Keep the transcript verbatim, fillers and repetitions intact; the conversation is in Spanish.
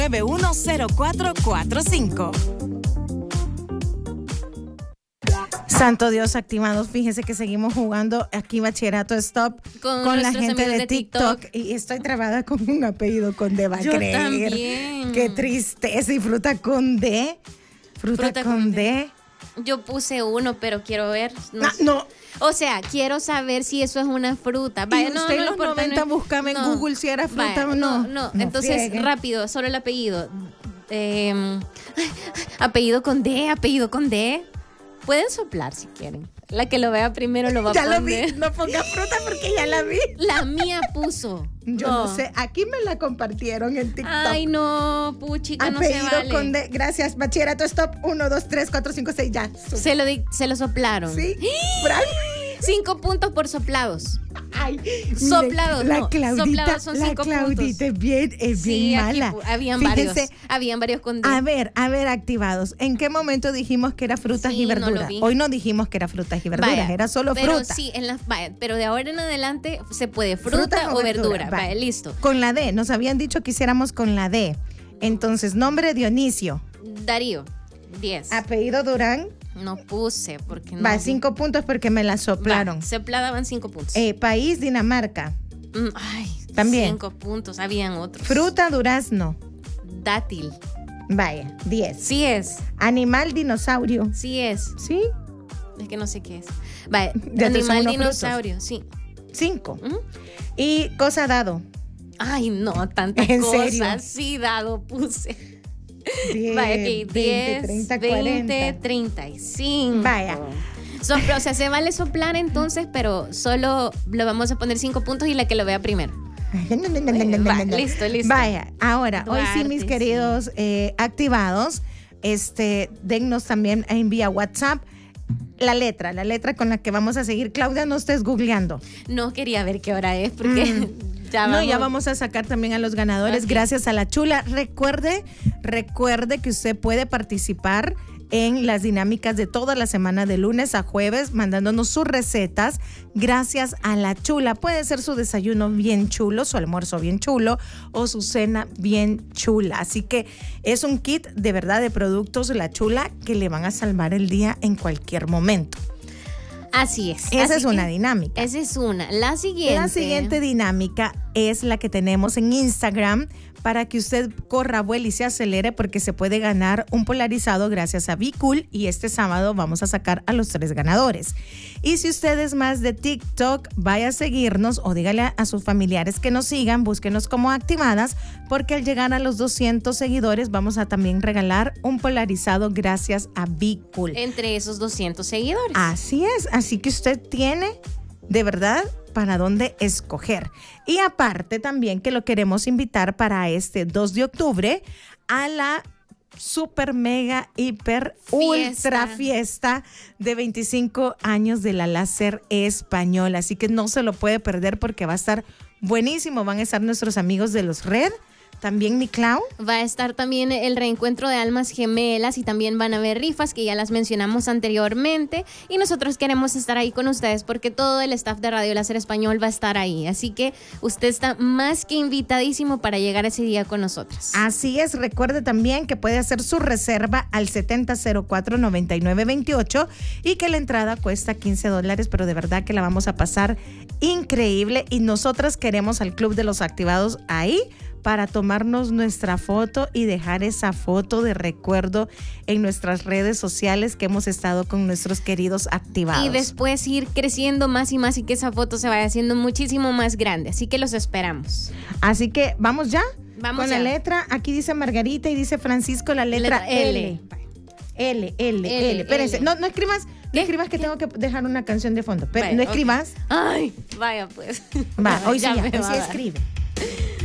nueve uno cero cuatro cuatro cinco. Santo Dios, activados. Fíjense que seguimos jugando aquí Bachillerato Stop con, con la gente de, de TikTok. TikTok. Y estoy trabada con un apellido con D. Va a Yo creer. también. Qué tristeza. Y fruta con D. Fruta, fruta con, con D. D. Yo puse uno, pero quiero ver. No. Ah, no. O sea, quiero saber si eso es una fruta. Vaya, y usted no, no, en los noventa no, buscame no, en Google si era fruta o no. No, no. no Entonces, friegue. rápido, solo el apellido. Eh, apellido con D, apellido con D. Pueden soplar si quieren. La que lo vea primero lo va ya a poner. Ya lo vi. No ponga fruta porque ya la vi. La mía puso. Yo no, no sé. Aquí me la compartieron en TikTok. Ay, no, puchica, apellido no se vale. Con D. Gracias, Bachillerato Stop. Uno, dos, tres, cuatro, cinco, seis, ya. Se lo, di, se lo soplaron. Sí. Bravo. Cinco puntos por soplados. Ay, soplados, la no. Claudita, soplados son la cinco Claudita puntos. es bien, es sí, bien mala. Aquí, habían Fíjense, varios, habían varios con D. A ver, a ver, activados. ¿En qué momento dijimos que era frutas sí, y verduras? No Hoy no dijimos que era frutas y verduras, vaya, era solo pero fruta. Sí, en la, vaya, pero de ahora en adelante se puede fruta, fruta o, o verdura. verdura. Vaya, listo. Con la D, nos habían dicho que hiciéramos con la D. Entonces, nombre Dionisio. Darío, diez. Apellido Durán. No puse porque no. Va, cinco puntos porque me la soplaron. Va, soplada van cinco puntos. Eh, país, Dinamarca. Mm, ay, también. Cinco puntos, habían otros. Fruta, durazno. Dátil. Vaya, diez. Sí es. Animal, dinosaurio. Sí es. ¿Sí? Es que no sé qué es. Vaya, animal, dinosaurio, frutos. Sí. Cinco. ¿Mm? Y cosa dado. Ay, no, tantas ¿En cosas. Serio? Sí, dado puse. diez, Vaya, okay, veinte, diez, treinta, veinte, cuarenta. treinta y cinco. Vaya. Sopla, o sea, se vale soplar entonces, pero solo lo vamos a poner cinco puntos y la que lo vea primero. Va, listo, listo. Vaya, ahora, Duarte, hoy sí, mis queridos sí. Eh, activados, este, dennos también en vía WhatsApp la letra, la letra con la que vamos a seguir. Claudia, no estés googleando. No quería ver qué hora es porque... Mm. Ya no, ya vamos a sacar también a los ganadores, okay. Gracias a la chula. Recuerde, recuerde que usted puede participar en las dinámicas de toda la semana de lunes a jueves, mandándonos sus recetas gracias a la chula. Puede ser su desayuno bien chulo, su almuerzo bien chulo o su cena bien chula. Así que es un kit de verdad de productos La Chula que le van a salvar el día en cualquier momento. Así es. Esa Así es una dinámica. Esa es una. La siguiente. La siguiente dinámica es la que tenemos en Instagram para que usted corra, vuele y se acelere porque se puede ganar un polarizado gracias a Be Cool y este sábado vamos a sacar a los tres ganadores. Y si usted es más de TikTok, vaya a seguirnos o dígale a sus familiares que nos sigan, búsquenos como Activadas porque al llegar a los doscientos seguidores vamos a también regalar un polarizado gracias a Be Cool. Entre esos doscientos seguidores. Así es, así que usted tiene de verdad para dónde escoger. Y aparte también que lo queremos invitar para este dos de octubre a la super mega hiper fiesta. ultra fiesta de veinticinco años de la Láser Española. Así que no se lo puede perder porque va a estar buenísimo. Van a estar nuestros amigos de los Red. También mi Clau. Va a estar también el reencuentro de almas gemelas y también van a haber rifas que ya las mencionamos anteriormente y nosotros queremos estar ahí con ustedes porque todo el staff de Radio Láser Español va a estar ahí. Así que usted está más que invitadísimo para llegar ese día con nosotros. Así es, recuerde también que puede hacer su reserva al setenta cero cuatro noventa y nueve veintiocho y que la entrada cuesta quince dólares, pero de verdad que la vamos a pasar increíble y nosotras queremos al Club de los Activados ahí para tomarnos nuestra foto y dejar esa foto de recuerdo en nuestras redes sociales que hemos estado con nuestros queridos activados. Y después ir creciendo más y más y que esa foto se vaya haciendo muchísimo más grande. Así que los esperamos. Así que, ¿vamos ya? Vamos con ya. la letra. Aquí dice Margarita y dice Francisco la letra, letra L. L. L, L, L. L. Espérense, L. no, no escribas, no ¿Qué? escribas que ¿Qué? tengo que dejar una canción de fondo. Pero Vaya, no escribas. Okay. Ay, vaya pues. Va, hoy sí, ya ya, me hoy va sí a dar. escribe.